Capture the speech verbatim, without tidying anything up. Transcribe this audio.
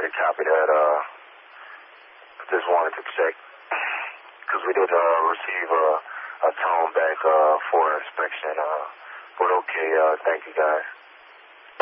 Alrighty, copy that. Uh, just wanted to check, because we did uh, receive uh, a tone back uh, for inspection. Uh, but okay, uh, thank you guys.